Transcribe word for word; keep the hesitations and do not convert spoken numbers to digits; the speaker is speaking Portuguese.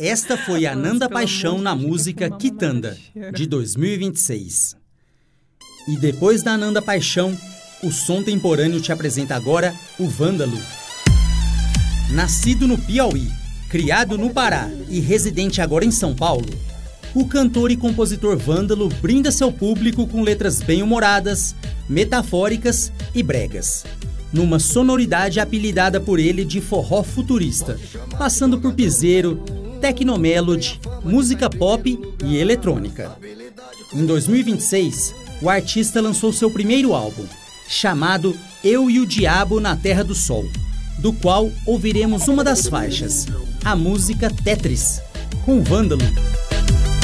Esta foi a Nanda Paixão na música Quitanda, de dois mil e vinte e seis. E depois da Nanda Paixão, o Som Temporâneo te apresenta agora o Vândalo. Nascido no Piauí, criado no Pará e residente agora em São Paulo, o cantor e compositor Vândalo brinda seu público com letras bem-humoradas, metafóricas e bregas, numa sonoridade apelidada por ele de forró futurista, passando por piseiro, tecnomelody, música pop e eletrônica. Em dois mil e vinte e seis, o artista lançou seu primeiro álbum, chamado Eu e o Diabo na Terra do Sol, do qual ouviremos uma das faixas, a música Tetris, com Vândalo.